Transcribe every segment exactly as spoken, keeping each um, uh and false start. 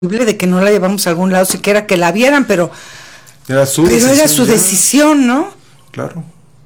de que no la llevamos a algún lado, siquiera que la vieran, pero era su pero decisión, era su ya. decisión, ¿no? Claro.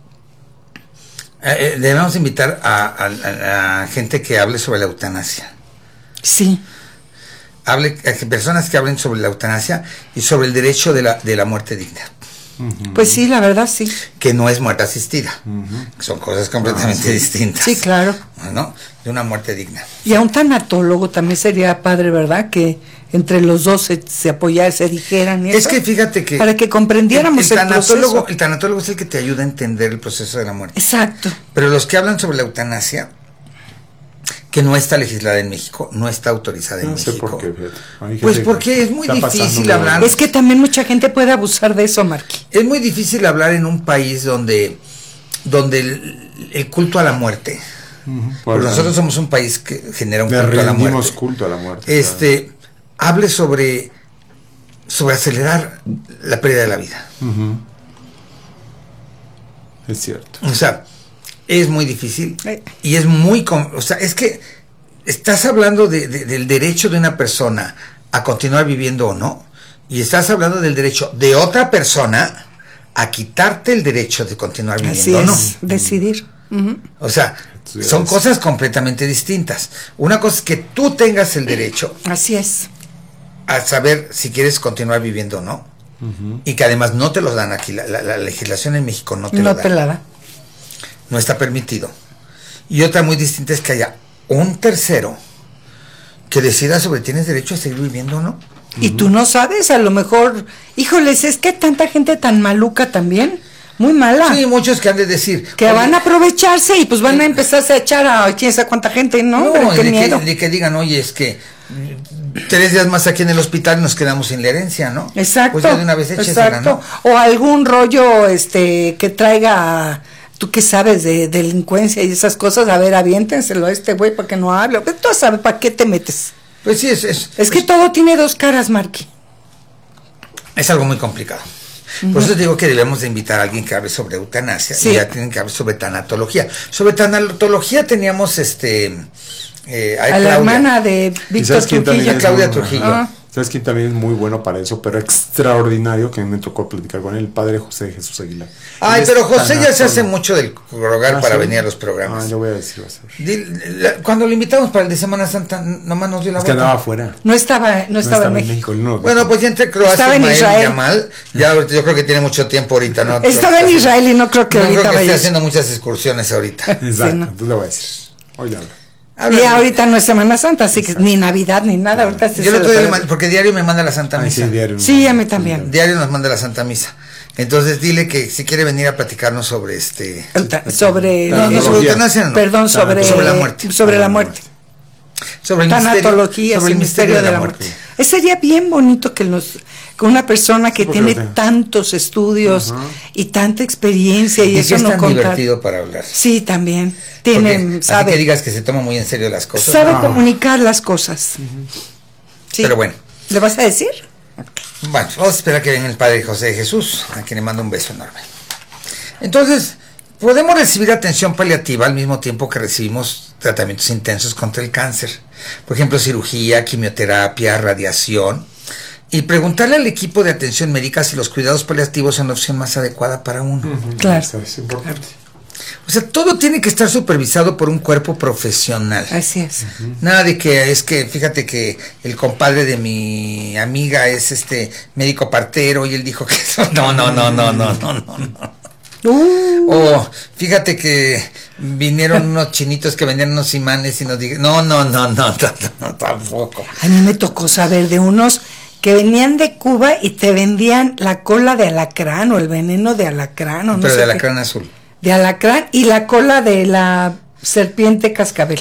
Eh, debemos invitar a, a, a gente que hable sobre la eutanasia. Sí. Hable, a personas que hablen sobre la eutanasia y sobre el derecho de la, de la muerte digna. Uh-huh. Pues sí, la verdad sí. Que no es muerte asistida. Uh-huh. Son cosas completamente ah, sí. distintas. Sí, claro. ¿No? De una muerte digna. Y a un tanatólogo también sería padre, ¿verdad? Que entre los dos se, se apoyaran, se dijeran. Y es eso, que fíjate que... Para que comprendiéramos el, el, el tanatólogo, proceso. El tanatólogo es el que te ayuda a entender el proceso de la muerte. Exacto. Pero los que hablan sobre la eutanasia, que no está legislada en México, no está autorizada en no México. Sé por qué, pues porque es muy difícil hablar. Es que también mucha gente puede abusar de eso, Marqui. Es muy difícil hablar en un país donde, donde el, el culto a la muerte. Uh-huh. Porque nosotros somos un país que genera un culto a la muerte. culto a la muerte. Este, claro. Hable sobre, sobre acelerar la pérdida de la vida. Uh-huh. Es cierto. O sea, es muy difícil y es muy, o sea, es que estás hablando de, de, del derecho de una persona a continuar viviendo o no, y estás hablando del derecho de otra persona a quitarte el derecho de continuar viviendo o no. Así es, decidir. Uh-huh. O sea, sí, son es. cosas completamente distintas. Una cosa es que tú tengas el derecho. Así es. A saber si quieres continuar viviendo o no. Uh-huh. Y que además no te los dan aquí. La, la, la legislación en México no te no lo da. te la da. No está permitido. Y otra muy distinta es que haya un tercero que decida sobre tienes derecho a seguir viviendo o no. Y uh-huh. tú no sabes, a lo mejor, híjoles, es que tanta gente tan maluca también, muy mala. Sí, muchos que han de decir. Que van a aprovecharse y pues van a empezarse a echar a quién sabe cuánta gente, ¿no? No, Pero qué de, miedo. Que, de que digan, oye, es que tres días más aquí en el hospital nos quedamos sin la herencia, ¿no? Exacto. Pues ya de una vez échesela, exacto. ¿no? O algún rollo este que traiga, tú que sabes de delincuencia y esas cosas, a ver, aviéntenselo a este güey para que no hable. Pues tú sabes para qué te metes. Pues sí, es... Es, es que es, todo tiene dos caras, Marqui. Es algo muy complicado. Uh-huh. Por eso te digo que debemos de invitar a alguien que hable sobre eutanasia. Sí. Y ya tienen que hablar sobre tanatología. Sobre tanatología teníamos este... Eh, a la hermana de Víctor Trujillo. Claudia Trujillo. Ah. ¿Sabes quién también es muy bueno para eso, pero extraordinario, que me tocó platicar con él? El padre José Jesús Aguilar. Ay, pero José ya se hace mucho del rogar ah, para ¿sí? venir a los programas. Ah, yo voy a decir. Cuando lo invitamos para el de Semana Santa, nomás nos dio la es vuelta. Que andaba afuera. No estaba, no, no estaba, estaba en México. México no, bueno, pues ya entre Croacia, Ismael y Yamal, ya yo creo que tiene mucho tiempo ahorita, ¿no? Estaba en Israel y no creo que no ahorita creo que vaya. esté haciendo muchas excursiones ahorita. Exacto, sí, no. Tú le voy a decir. Hoy le hablo. Y ahorita no es Semana Santa, así que Exacto. ni Navidad ni nada. Claro. Ahorita yo lo estoy mando, porque diario me manda la Santa Misa. Ay, sí, diario, sí, a mí también. Diario nos manda la Santa Misa. Entonces dile que si quiere venir a platicarnos sobre este sobre no, no, sobre eutanasia, no. Perdón, sobre sobre la muerte. Sobre la muerte. Sobre el tanatología, misterio, sobre el misterio de la, de la muerte. muerte. Ese sería bien bonito que nos con una persona que sí, tiene te... tantos estudios uh-huh. y tanta experiencia y, y eso es no tan contar. divertido para hablar. Sí, también. Tiene, Porque, sabe. Así que digas que se toma muy en serio las cosas. Sabe no. comunicar las cosas. Uh-huh. Sí. Pero bueno. ¿Le vas a decir? Bueno, vamos a esperar que venga el Padre José de Jesús, a quien le mando un beso enorme. Entonces, podemos recibir atención paliativa al mismo tiempo que recibimos tratamientos intensos contra el cáncer. Por ejemplo, cirugía, quimioterapia, radiación. Y preguntarle al equipo de atención médica si los cuidados paliativos son la opción más adecuada para uno. Uh-huh. Claro. Eso es importante. O sea, todo tiene que estar supervisado por un cuerpo profesional. Así es. Uh-huh. Nada de que es que, fíjate que el compadre de mi amiga es este médico partero y él dijo que eso. No, no, no, no, no, no, no, no. Uh. O fíjate que vinieron unos chinitos que vendían unos imanes y nos dijeron, no, no, no, no, no, no, tampoco. A mí me tocó saber de unos que venían de Cuba y te vendían la cola de alacrán o el veneno de alacrán. O no Pero sé de alacrán qué. azul. De alacrán y la cola de la serpiente cascabel.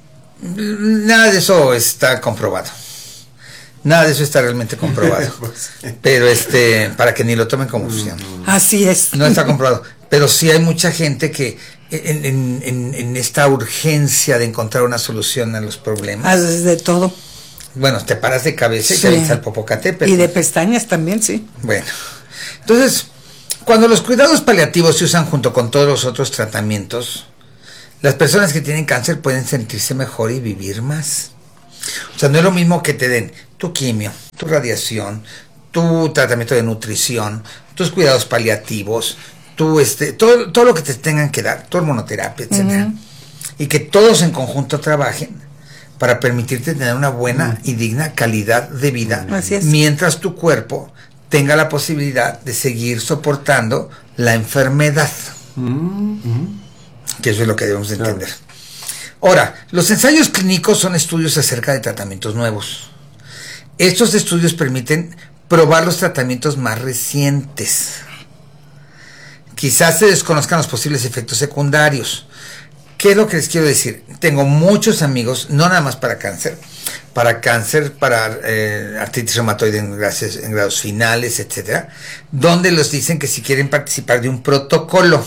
Nada de eso está comprobado. Nada de eso está realmente comprobado. Pero este, para que ni lo tomen como opción. Así es. No está comprobado. Pero sí hay mucha gente que en, en, en, en esta urgencia de encontrar una solución a los problemas. Ah, de todo. Bueno, te paras de cabeza y sí. te ves al Popocatépetl. Y de pestañas también, sí. Bueno, entonces, cuando los cuidados paliativos se usan junto con todos los otros tratamientos, las personas que tienen cáncer pueden sentirse mejor y vivir más. O sea, no es lo mismo que te den tu quimio, tu radiación, tu tratamiento de nutrición, tus cuidados paliativos, tu este, todo, todo lo que te tengan que dar, tu hormonoterapia, etcétera. Uh-huh. Y que todos en conjunto trabajen para permitirte tener una buena uh-huh. y digna calidad de vida, mientras tu cuerpo tenga la posibilidad de seguir soportando la enfermedad. Uh-huh. Que eso es lo que debemos de entender. Claro. Ahora, los ensayos clínicos son estudios acerca de tratamientos nuevos. Estos estudios permiten probar los tratamientos más recientes. Quizás se desconozcan los posibles efectos secundarios. ¿Qué es lo que les quiero decir? Tengo muchos amigos, no nada más para cáncer, para cáncer, para eh, artritis reumatoide en, gracias, en grados finales, etcétera, donde los dicen que si quieren participar de un protocolo.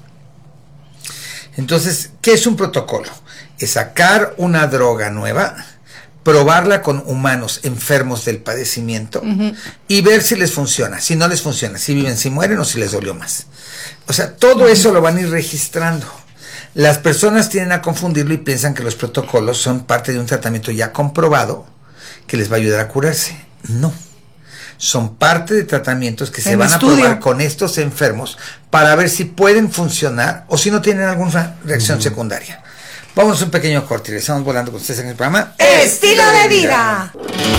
Entonces, ¿qué es un protocolo? Es sacar una droga nueva, probarla con humanos enfermos del padecimiento uh-huh. y ver si les funciona. Si no les funciona, si viven, si mueren o si les dolió más. O sea, todo uh-huh. eso lo van a ir registrando. Las personas tienden a confundirlo y piensan que los protocolos son parte de un tratamiento ya comprobado que les va a ayudar a curarse. No. Son parte de tratamientos que se van a probar con estos enfermos para ver si pueden funcionar o si no tienen alguna reacción uh-huh. secundaria. Vamos a un pequeño corte y estamos volando con ustedes en el programa Estilo de Vida.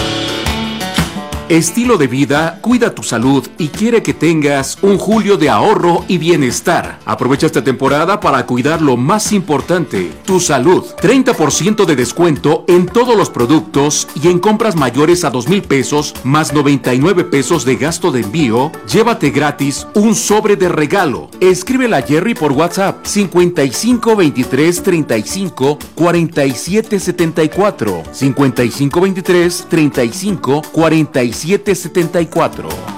Estilo de Vida cuida tu salud y quiere que tengas un julio de ahorro y bienestar. Aprovecha esta temporada para cuidar lo más importante, tu salud. treinta por ciento de descuento en todos los productos y en compras mayores a dos mil pesos más noventa y nueve pesos de gasto de envío. Llévate gratis un sobre de regalo. Escríbele a Jerry por WhatsApp cincuenta y cinco veintitrés treinta y cinco cuarenta y siete setenta y cuatro cincuenta y cinco veintitrés treinta y cinco cuarenta y siete setenta y cuatro.